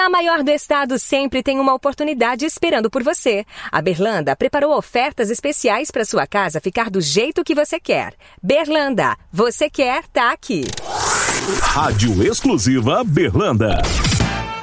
A maior do estado sempre tem uma oportunidade esperando por você. A Berlanda preparou ofertas especiais para sua casa ficar do jeito que você quer. Berlanda, você quer, tá aqui. Rádio exclusiva Berlanda.